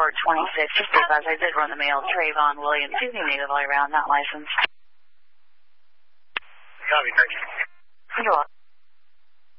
426, just because I did run the mail. Trayvon Williams, Disney native all around, not licensed. Copy, thank you. You're welcome.